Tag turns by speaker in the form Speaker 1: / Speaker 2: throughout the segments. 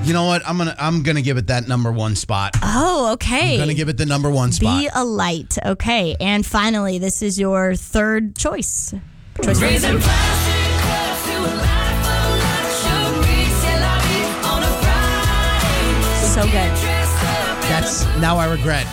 Speaker 1: You know what? I'm gonna give it that number one spot.
Speaker 2: Oh, okay.
Speaker 1: I'm gonna give it the number one spot.
Speaker 2: Be a Light. Okay. And finally, this is your third choice.
Speaker 3: Raising plastic cups to a life of luxury. C'est la vie on a Friday.
Speaker 2: So good.
Speaker 1: That's now I regret.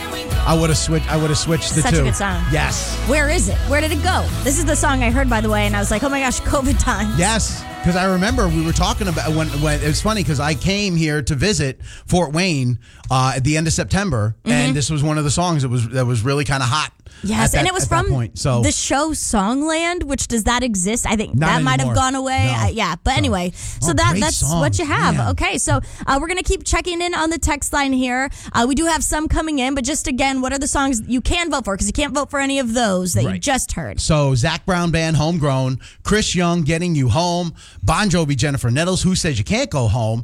Speaker 1: I would have switched the
Speaker 2: Such
Speaker 1: two.
Speaker 2: a good song.
Speaker 1: Yes.
Speaker 2: Where is it? Where did it go? This is the song I heard, by the way, and I was like, oh my gosh, COVID times.
Speaker 1: Yes, because I remember we were talking about when it was funny because I came here to visit Fort Wayne at the end of September, and this was one of the songs that was really kind of hot.
Speaker 2: Yes, and it was from
Speaker 1: the
Speaker 2: show Songland, which does that exist? I think
Speaker 1: Not
Speaker 2: that might have
Speaker 1: anymore.
Speaker 2: gone away.
Speaker 1: No.
Speaker 2: Yeah, but anyway, so
Speaker 1: great
Speaker 2: that's
Speaker 1: song.
Speaker 2: what you have.
Speaker 1: Man.
Speaker 2: Okay, so we're going to keep checking in on the text line here. We do have some coming in, but just again, what are the songs you can vote for? Because you can't vote for any of those that you just heard.
Speaker 1: So Zach Brown Band, Homegrown, Chris Young, Getting You Home, Bon Jovi, Jennifer Nettles, Who Says You Can't Go Home,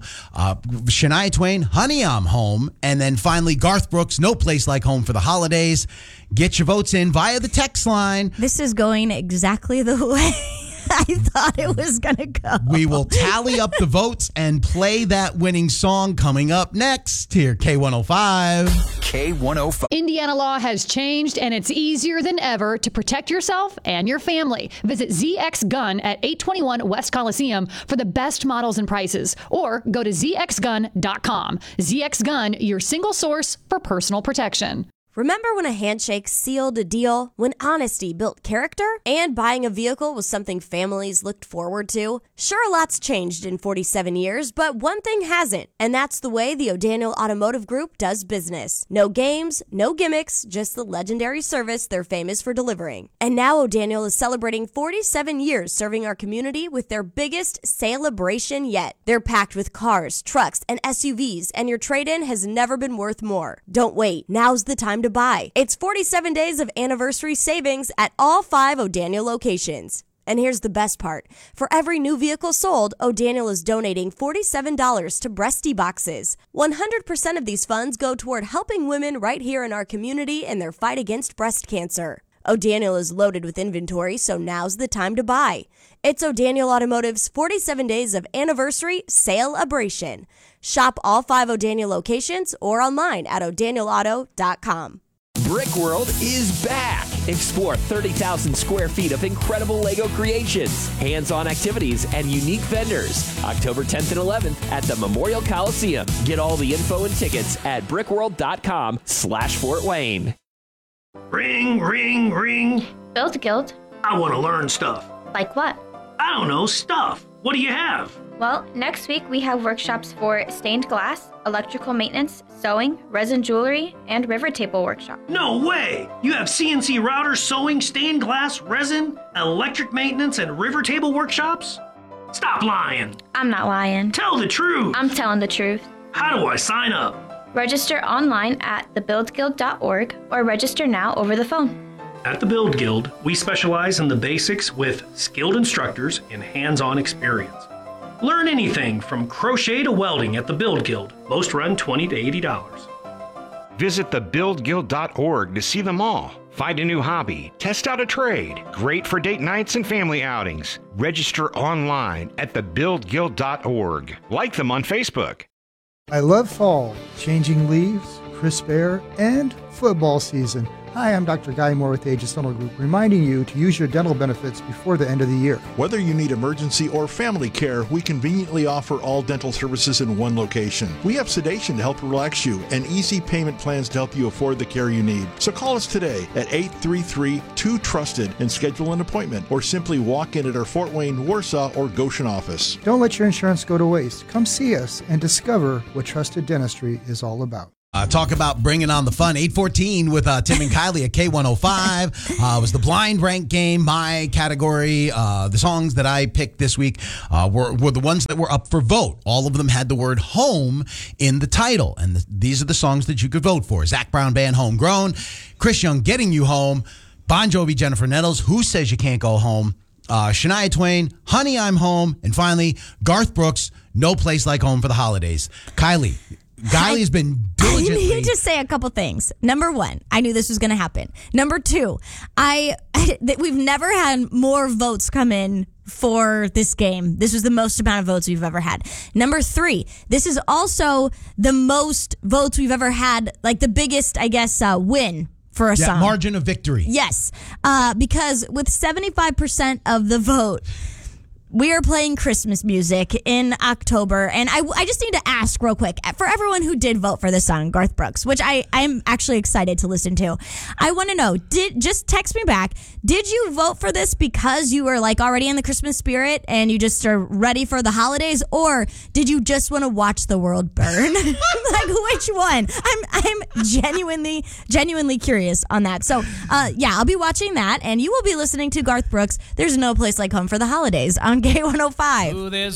Speaker 1: Shania Twain, Honey, I'm Home, and then finally Garth Brooks, No Place Like Home for the Holidays. Get your votes in via the text line.
Speaker 2: This is going exactly the way I thought it was going to go.
Speaker 1: We will tally up the votes and play that winning song coming up next here, K105.
Speaker 4: K105.
Speaker 5: Indiana law has changed, and it's easier than ever to protect yourself and your family. Visit ZX Gun at 821 West Coliseum for the best models and prices, or go to zxgun.com. ZX Gun, your single source for personal protection.
Speaker 6: Remember when a handshake sealed a deal? When honesty built character? And buying a vehicle was something families looked forward to? Sure, a lot's changed in 47 years, but one thing hasn't, and that's the way the O'Daniel Automotive Group does business. No games, no gimmicks, just the legendary service they're famous for delivering. And now O'Daniel is celebrating 47 years serving our community with their biggest celebration yet. They're packed with cars, trucks, and SUVs, and your trade-in has never been worth more. Don't wait. Now's the time to buy. It's 47 days of anniversary savings at all 5 O'Daniel locations. And here's the best part. For every new vehicle sold, O'Daniel is donating $47 to Breasty Boxes. 100% of these funds go toward helping women right here in our community in their fight against breast cancer. O'Daniel is loaded with inventory, so now's the time to buy. It's O'Daniel Automotive's 47 days of anniversary sale-abration. Shop all 5 O'Daniel locations or online at o'danielauto.com.
Speaker 4: Brick World is back. Explore 30,000 square feet of incredible Lego creations, hands-on activities, and unique vendors. October 10th and 11th at the Memorial Coliseum. Get all the info and tickets at brickworld.com/Fort Wayne.
Speaker 7: Ring, ring, ring.
Speaker 8: Build Guild.
Speaker 7: I want to learn stuff.
Speaker 8: Like what?
Speaker 7: I don't know, stuff. What do you have?
Speaker 8: Well, next week we have workshops for stained glass, electrical maintenance, sewing, resin jewelry, and river table workshop.
Speaker 7: No way! You have CNC routers, sewing, stained glass, resin, electric maintenance, and river table workshops? Stop lying.
Speaker 8: I'm not lying.
Speaker 7: Tell the truth.
Speaker 8: I'm telling the truth.
Speaker 7: How do I sign up?
Speaker 8: Register online at thebuildguild.org or register now over the phone.
Speaker 7: At the Build Guild, we specialize in the basics with skilled instructors and hands-on experience. Learn anything from crochet to welding at the Build Guild. Most run $20 to $80.
Speaker 9: Visit thebuildguild.org to see them all. Find a new hobby, test out a trade. Great for date nights and family outings. Register online at thebuildguild.org. Like them on Facebook.
Speaker 10: I love fall, changing leaves, crisp air, and football season. Hi, I'm Dr. Guy Moore with Aegis Dental Group, reminding you to use your dental benefits before the end of the year.
Speaker 11: Whether you need emergency or family care, we conveniently offer all dental services in one location. We have sedation to help relax you and easy payment plans to help you afford the care you need. So call us today at 833-2TRUSTED and schedule an appointment, or simply walk in at our Fort Wayne, Warsaw, or Goshen office.
Speaker 10: Don't let your insurance go to waste. Come see us and discover what trusted dentistry is all about.
Speaker 1: Talk about bringing on the fun. 8:14 with Tim and Kylie at K105. It was the blind rank game. My category, the songs that I picked this week were the ones that were up for vote. All of them had the word home in the title. And these are the songs that you could vote for. Zach Brown Band, Homegrown. Chris Young, Getting You Home. Bon Jovi, Jennifer Nettles, Who Says You Can't Go Home. Shania Twain, Honey, I'm Home. And finally, Garth Brooks, No Place Like Home for the Holidays. Kylie, Guiley's been
Speaker 2: I
Speaker 1: diligently.
Speaker 2: need to say a couple things. Number one, I knew this was going to happen. Number two, we've never had more votes come in for this game. This was the most amount of votes we've ever had. Number three, this is also the most votes we've ever had, like the biggest, I guess, win for a song.
Speaker 1: Margin of victory.
Speaker 2: Yes, because with 75% of the vote, we are playing Christmas music in October, and I just need to ask real quick, for everyone who did vote for this song, Garth Brooks, which I'm actually excited to listen to, I want to know, just text me back, did you vote for this because you were like already in the Christmas spirit and you just are ready for the holidays, or did you just want to watch the world burn? Like, which one? I'm genuinely curious on that. So, yeah, I'll be watching that, and you will be listening to Garth Brooks, There's No Place Like Home for the Holidays on K105.